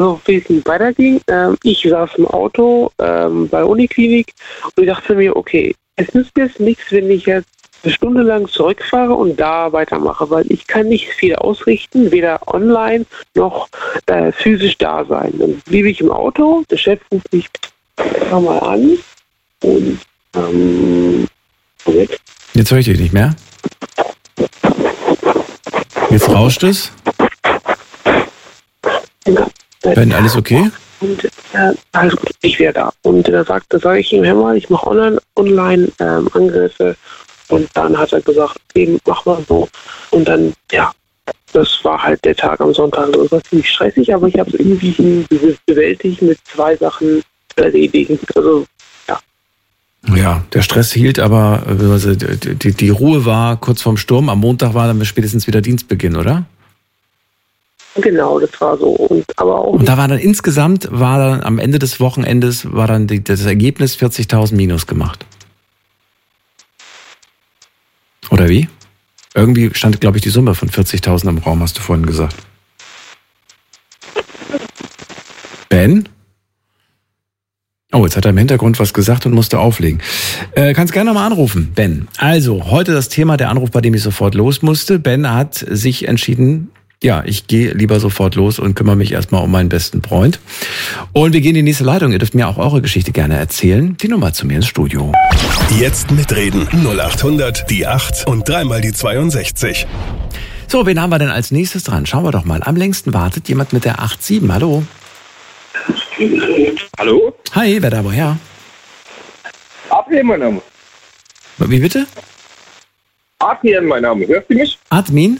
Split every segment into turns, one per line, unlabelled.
so wie es weiterging. Ich saß im Auto bei der Uniklinik und ich dachte mir, okay, es nützt jetzt nichts, wenn ich jetzt eine Stunde lang zurückfahre und da weitermache, weil ich kann nicht viel ausrichten, weder online noch physisch da sein. Dann blieb ich im Auto, der Chef ruft mich mal an und
Jetzt höre ich dich nicht mehr. Jetzt rauscht es.
Ja.
Ben, alles okay?
Und alles gut, ich wäre da. Und da sage ich ihm, hör mal, ich mache Online-Angriffe. Und dann hat er gesagt, okay, mach mal so. Und dann, ja, das war halt der Tag am Sonntag. Das war ziemlich stressig, aber ich habe es irgendwie bewältigt mit 2 Sachen erledigen. Also, ja.
Ja, der Stress hielt, aber die Ruhe war kurz vorm Sturm. Am Montag war dann spätestens wieder Dienstbeginn, oder?
Genau, das war so. Und da
war dann insgesamt, am Ende des Wochenendes, war dann das Ergebnis 40.000 minus gemacht. Oder wie? Irgendwie stand, glaube ich, die Summe von 40.000 im Raum, hast du vorhin gesagt. Ben? Oh, jetzt hat er im Hintergrund was gesagt und musste auflegen. Kannst gerne nochmal anrufen, Ben. Also, heute das Thema, der Anruf, bei dem ich sofort los musste. Ben hat sich entschieden, ja, ich gehe lieber sofort los und kümmere mich erstmal um meinen besten Freund. Und wir gehen in die nächste Leitung. Ihr dürft mir auch eure Geschichte gerne erzählen. Die Nummer zu mir ins Studio.
Jetzt mitreden. 0800 die 8 und 3 mal die 62.
So, wen haben wir denn als nächstes dran? Schauen wir doch mal. Am längsten wartet jemand mit der 87. Hallo.
Hallo?
Hi, wer da woher?
Adrian, mein Name.
Wie bitte?
Adrian, mein Name. Hörst du mich?
Admin?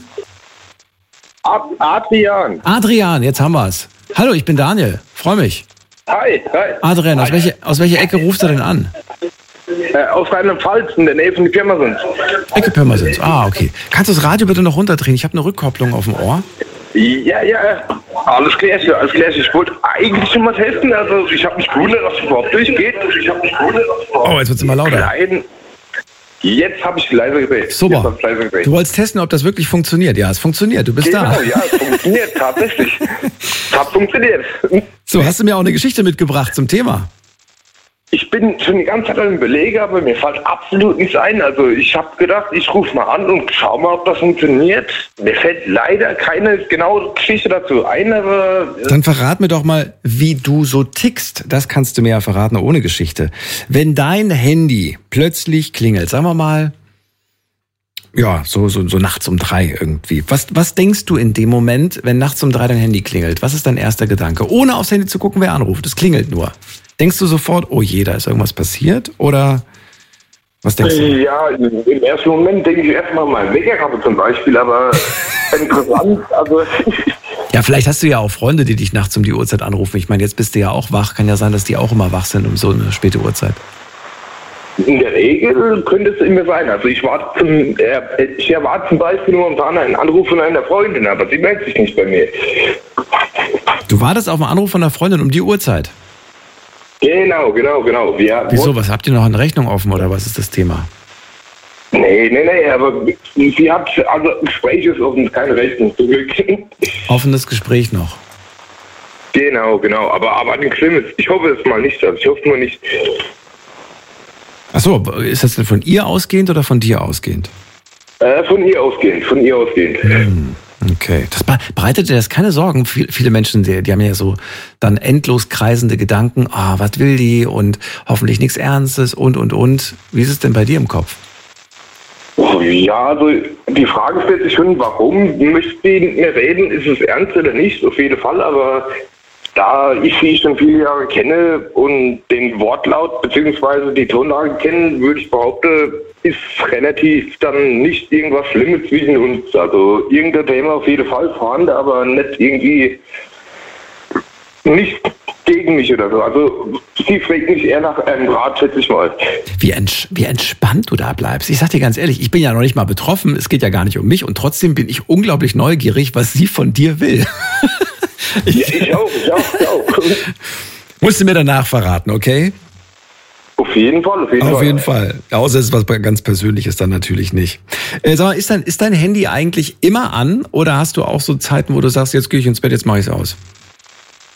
Adrian.
Adrian, jetzt haben wir's. Hallo, ich bin Daniel. Freue mich.
Hi.
Adrian, aus welcher Ecke rufst du denn an?
Aus Rheinland-Pfalz, in der Nähe von Pirmasens.
Ecke Pirmasens, okay. Kannst du das Radio bitte noch runterdrehen? Ich habe eine Rückkopplung auf dem Ohr.
Ja. Alles klar. Ich wollte eigentlich schon mal testen. Also ich habe mich gewundert, dass es überhaupt durchgeht.
Oh, jetzt wird's immer lauter.
Jetzt habe ich leiser gedreht.
Super. Du wolltest testen, ob das wirklich funktioniert. Ja, es funktioniert. Du bist da.
Ja, es funktioniert tatsächlich. Es hat funktioniert.
So, hast du mir auch eine Geschichte mitgebracht zum Thema?
Ich bin schon die ganze Zeit am Überlegen, aber mir fällt absolut nichts ein. Also ich habe gedacht, ich rufe mal an und schau mal, ob das funktioniert. Mir fällt leider keine genaue Geschichte dazu ein, aber...
Dann verrat mir doch mal, wie du so tickst. Das kannst du mir ja verraten, ohne Geschichte. Wenn dein Handy plötzlich klingelt, sagen wir mal, ja, so nachts um 3 irgendwie. Was denkst du in dem Moment, wenn nachts um 3 dein Handy klingelt? Was ist dein erster Gedanke? Ohne aufs Handy zu gucken, wer anruft. Es klingelt nur. Denkst du sofort, oh je, da ist irgendwas passiert? Oder was denkst du?
Ja, im ersten Moment denke ich erstmal mal Wecker zum Beispiel, aber interessant, also...
Ja, vielleicht hast du ja auch Freunde, die dich nachts um die Uhrzeit anrufen. Ich meine, jetzt bist du ja auch wach. Kann ja sein, dass die auch immer wach sind um so eine späte Uhrzeit.
In der Regel könnte es immer sein. Also ich erwarte zum Beispiel momentan einen Anruf von einer Freundin, aber sie meldet sich nicht bei mir.
Du wartest auf einen Anruf von einer Freundin um die Uhrzeit?
Genau.
Wieso, was habt ihr noch eine Rechnung offen oder was ist das Thema?
Nee, aber sie hat, also Gespräch ist offen, keine Rechnung, zum Glück.
Offenes Gespräch noch?
Genau, aber nichts Schlimmes. Ich hoffe es mal nicht, ich hoffe nur nicht.
Achso, ist das denn von ihr ausgehend oder von dir ausgehend?
Von ihr ausgehend.
Okay. Bereitet dir das keine Sorgen? Viele Menschen, die haben ja so dann endlos kreisende Gedanken, was will die und hoffentlich nichts Ernstes und. Wie ist es denn bei dir im Kopf?
Ja, also die Frage stellt sich schon, warum möchte sie mit mir reden? Ist es ernst oder nicht? Auf jeden Fall, aber da ich sie schon viele Jahre kenne und den Wortlaut bzw. die Tonlage kenne, würde ich behaupten, ist relativ dann nicht irgendwas Schlimmes zwischen uns. Also irgendein Thema auf jeden Fall vorhanden, aber nicht irgendwie nicht gegen mich oder so. Also sie fragt mich eher nach einem Rat, schätze ich mal. Wie
entspannt du da bleibst. Ich sag dir ganz ehrlich, ich bin ja noch nicht mal betroffen, es geht ja gar nicht um mich und trotzdem bin ich unglaublich neugierig, was sie von dir will.
Ich auch.
Musst du mir danach verraten, okay?
Auf jeden Fall.
Auf jeden Fall. Außer es ist was ganz Persönliches dann natürlich nicht. Sag mal, ist dein Handy eigentlich immer an oder hast du auch so Zeiten, wo du sagst, jetzt gehe ich ins Bett, jetzt mache ich es aus?